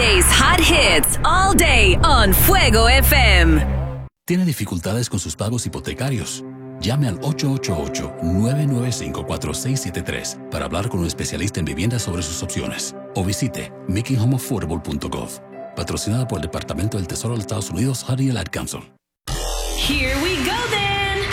DJ's Hot Hits all day on Fuego FM. ¿Tiene dificultades con sus pagos hipotecarios? Llame al 888-995-4673 para hablar con un especialista en viviendas sobre sus opciones. O visite makinghomeaffordable.gov. Patrocinada por el Departamento del Tesoro de los Estados Unidos, HUD y el Ad Council. Here we go then.